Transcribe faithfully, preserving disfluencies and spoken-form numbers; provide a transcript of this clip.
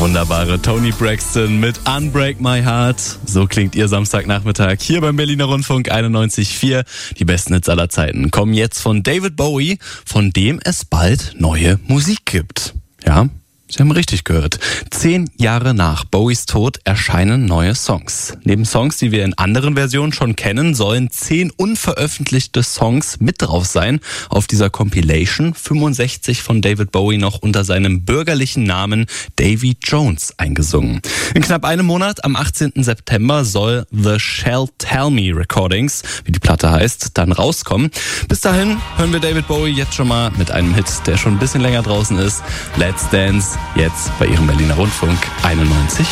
wunderbare Toni Braxton mit Unbreak My Heart. So klingt ihr Samstagnachmittag hier beim Berliner Rundfunk einundneunzig Komma vier. Die besten Hits aller Zeiten kommen jetzt von David Bowie, von dem es bald neue Musik gibt. Ja, Sie haben richtig gehört. Zehn Jahre nach Bowies Tod erscheinen neue Songs. Neben Songs, die wir in anderen Versionen schon kennen, sollen zehn unveröffentlichte Songs mit drauf sein auf dieser Compilation. fünfundsechzig von David Bowie noch unter seinem bürgerlichen Namen Davy Jones eingesungen. In knapp einem Monat, am achtzehnten September, soll The Shall Tell Me Recordings, wie die Platte heißt, dann rauskommen. Bis dahin hören wir David Bowie jetzt schon mal mit einem Hit, der schon ein bisschen länger draußen ist. Let's Dance. Jetzt bei Ihrem Berliner Rundfunk einundneunzig Komma vier.